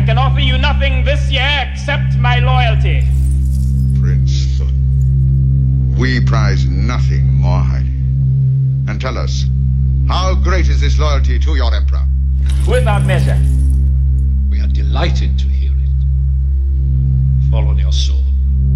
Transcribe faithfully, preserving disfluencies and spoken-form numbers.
can offer you nothing this year except my loyalty. Prince Thun, we prize nothing more highly. And tell us, how great is this loyalty to your emperor? Without measure.